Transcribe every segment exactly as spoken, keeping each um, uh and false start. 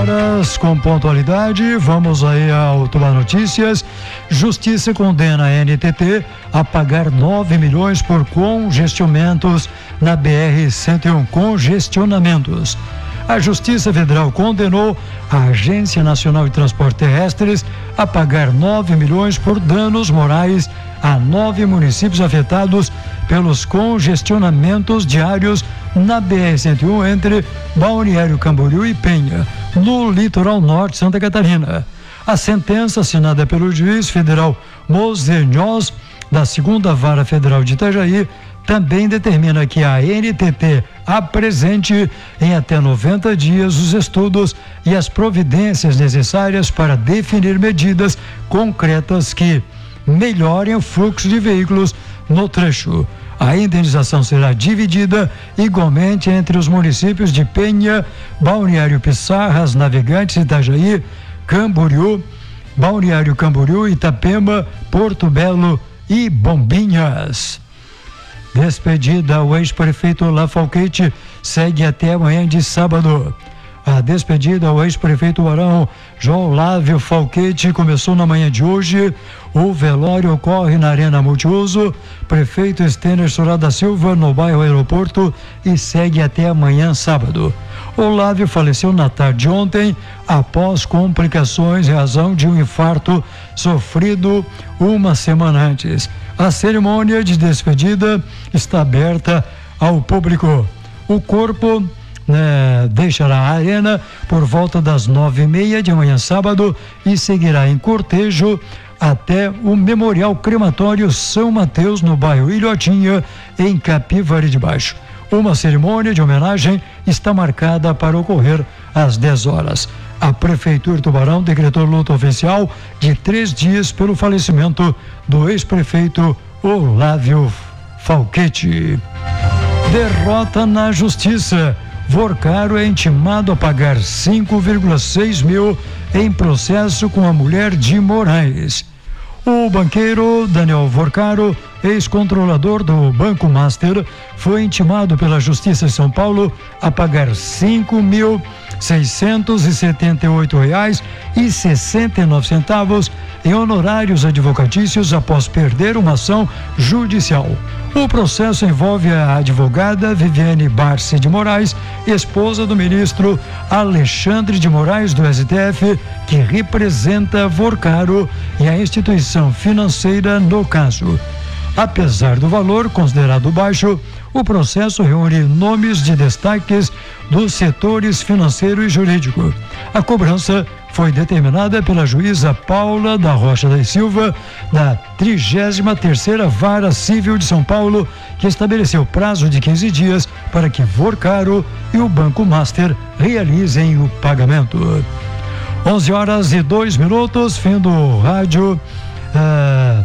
horas com pontualidade. Vamos aí ao Tubar Notícias. Justiça condena a N T T a pagar nove milhões por congestionamentos na B R cento e um. Congestionamentos. A Justiça Federal condenou a Agência Nacional de Transportes Terrestres a pagar nove milhões por danos morais a nove municípios afetados pelos congestionamentos diários na B R cento e um entre Balneário Camboriú e Penha, no litoral norte de Santa Catarina. A sentença, assinada pelo juiz federal Moser Nhoz, da segunda Vara Federal de Itajaí, também determina que a N T T apresente em até noventa dias os estudos e as providências necessárias para definir medidas concretas que melhorem o fluxo de veículos no trecho. A indenização será dividida igualmente entre os municípios de Penha, Balneário Pissarras, Navegantes, Itajaí, Camboriú, Balneário Camboriú, Itapema, Porto Belo e Bombinhas. Despedida, o ex-prefeito Olavo Falquete segue até amanhã de sábado. A despedida ao ex-prefeito Barão João Olavo Falquete começou na manhã de hoje. O velório ocorre na Arena Multiuso, prefeito Stener Sorá da Silva, no bairro Aeroporto, e segue até amanhã sábado. Olavo faleceu na tarde de ontem após complicações em razão de um infarto sofrido uma semana antes. A cerimônia de despedida está aberta ao público. O corpo né, deixará a arena por volta das nove e meia de amanhã sábado e seguirá em cortejo até o Memorial Crematório São Mateus, no bairro Ilhotinha, em Capivari de Baixo. Uma cerimônia de homenagem está marcada para ocorrer às dez horas. A Prefeitura de Tubarão decretou luta oficial de três dias pelo falecimento do ex-prefeito Olavo Falquete. Derrota na Justiça. Vorcaro é intimado a pagar cinco vírgula seis mil em processo com a mulher de Moraes. O banqueiro Daniel Vorcaro, ex-controlador do Banco Master, foi intimado pela Justiça de São Paulo a pagar cinco mil seiscentos e setenta e oito reais e sessenta e nove centavos em honorários advocatícios após perder uma ação judicial. O processo envolve a advogada Viviane Barce de Moraes, esposa do ministro Alexandre de Moraes do S T F, que representa Vorcaro e a instituição financeira no caso. Apesar do valor considerado baixo, o processo reúne nomes de destaques dos setores financeiro e jurídico. A cobrança foi determinada pela juíza Paula da Rocha da Silva, da trigésima terceira Vara Civil de São Paulo, que estabeleceu prazo de quinze dias para que Vorcaro e o Banco Master realizem o pagamento. onze horas e dois minutos, fim do rádio. Uh,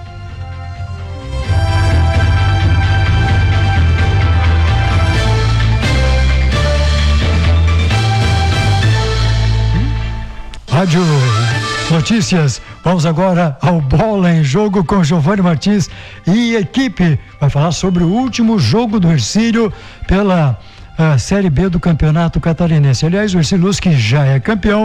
Rádio Notícias. Vamos agora ao Bola em Jogo com Giovanni Martins e equipe. Vai falar sobre o último jogo do Hercílio pela uh, Série B do Campeonato Catarinense. Aliás, o Hercílio, que já é campeão,